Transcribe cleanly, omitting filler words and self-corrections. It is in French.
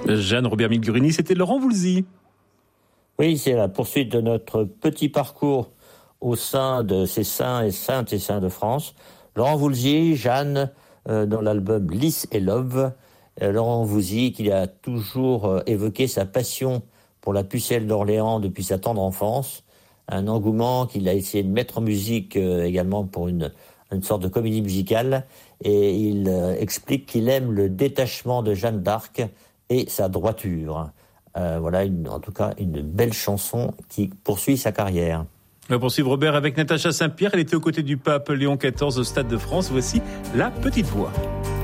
Jeanne Robert-Migurini, c'était Laurent Voulzy. Oui, c'est la poursuite de notre petit parcours au sein de ces saints et saintes et saints de France. Laurent Voulzy, Jeanne, dans l'album Lys et Love. Laurent Voulzy, qui a toujours évoqué sa passion pour la pucelle d'Orléans depuis sa tendre enfance. Un engouement qu'il a essayé de mettre en musique également pour une sorte de comédie musicale. Et il explique qu'il aime le détachement de Jeanne d'Arc et sa droiture. Voilà, en tout cas, une belle chanson qui poursuit sa carrière. On va poursuivre, Robert, avec Natacha Saint-Pierre. Elle était aux côtés du pape Léon XIV au Stade de France. Voici La Petite Voix.